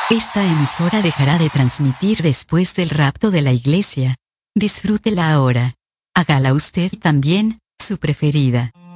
Esta emisora dejará de transmitir después del rapto de la iglesia. Disfrútela ahora. Hágala usted también, su preferida.